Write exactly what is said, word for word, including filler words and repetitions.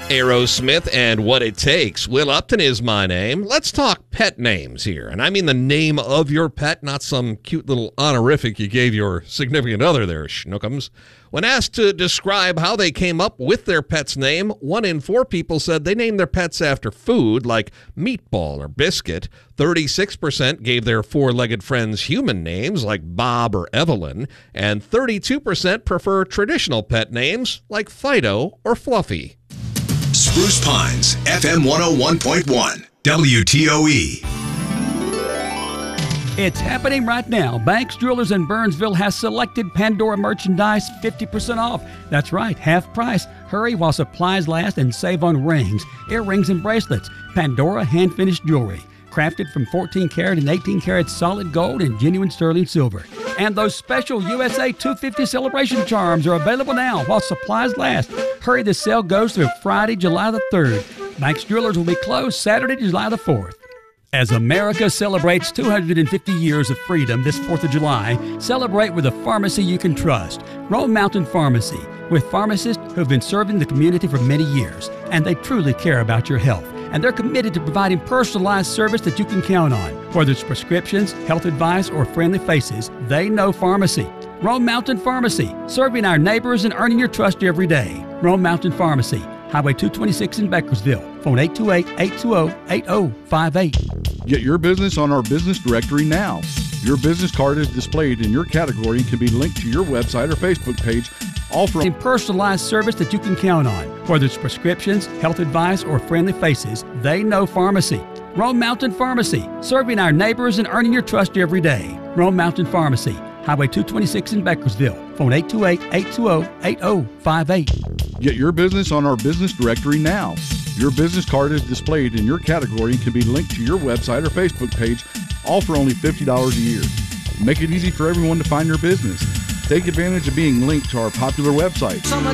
Aerosmith and What It Takes. Will Upton is my name. Let's talk pet names here. And I mean the name of your pet, not some cute little honorific you gave your significant other there, schnookums. When asked to describe how they came up with their pet's name, one in four people said they named their pets after food like Meatball or Biscuit. thirty-six percent gave their four-legged friends human names like Bob or Evelyn. And thirty-two percent prefer traditional pet names like Fido or Fluffy. Spruce Pines, F M one oh one point one, W T O E. It's happening right now. Banks, Jewelers in Burnsville has selected Pandora merchandise fifty percent off. That's right, half price. Hurry while supplies last and save on rings, earrings, and bracelets. Pandora hand-finished jewelry, crafted from fourteen karat and eighteen karat solid gold and genuine sterling silver. And those special U S A two fifty celebration charms are available now while supplies last. Hurry, the sale goes through Friday, July the third. Banks Jewelers will be closed Saturday, July the fourth. As America celebrates two hundred fifty years of freedom this fourth of July, celebrate with a pharmacy you can trust. Roan Mountain Pharmacy, with pharmacists who have been serving the community for many years, and they truly care about your health. And they're committed to providing personalized service that you can count on. Whether it's prescriptions, health advice, or friendly faces, they know pharmacy. Roan Mountain Pharmacy, serving our neighbors and earning your trust every day. Roan Mountain Pharmacy, Highway two twenty-six in Bakersville. Phone eight two eight, eight two zero, eight zero five eight. Get your business on our business directory now. Your business card is displayed in your category and can be linked to your website or Facebook page, all from personalized service that you can count on. Whether it's prescriptions, health advice, or friendly faces, they know pharmacy. Roan Mountain Pharmacy, serving our neighbors and earning your trust every day. Roan Mountain Pharmacy, Highway two twenty-six in Bakersville. Phone eight two eight, eight two zero, eight zero five eight. Get your business on our business directory now. Your business card is displayed in your category and can be linked to your website or Facebook page, all for only fifty dollars a year. Make it easy for everyone to find your business. Take advantage of being linked to our popular website.